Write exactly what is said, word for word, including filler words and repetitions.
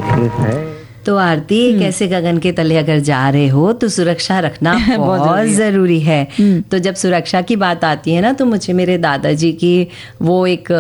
है। तो आरती, कैसे गगन के तले अगर जा रहे हो तो सुरक्षा रखना बहुत जरूरी है। तो जब सुरक्षा की बात आती है ना, तो मुझे मेरे दादाजी की वो एक